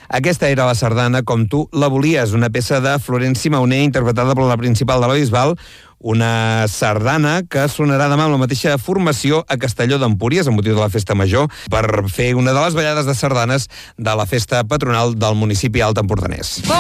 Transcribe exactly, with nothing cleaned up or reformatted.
Aquesta era la sardana com tu la volies, una peça de Florenci Mauner interpretada per la principal de la Bisbal, una sardana que sonarà demà amb la mateixa formació a Castelló d'Empúries, amb motiu de la Festa Major, per fer una de les ballades de sardanes de la festa patronal del municipi alt empordanès.